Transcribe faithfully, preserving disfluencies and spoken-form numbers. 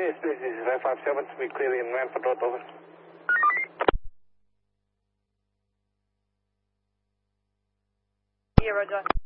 Yes, this is five five seven, speak clearly in Manford Road, over. Yeah, Roger.